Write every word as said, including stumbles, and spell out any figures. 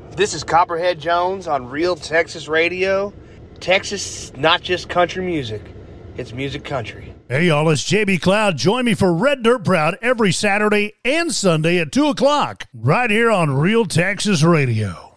This is Copperhead Jones on Real Texas Radio. Texas, not just country music. It's music country. Hey, y'all, it's J B Cloud. Join me for Red Dirt Proud every Saturday and Sunday at two o'clock right here on Real Texas Radio.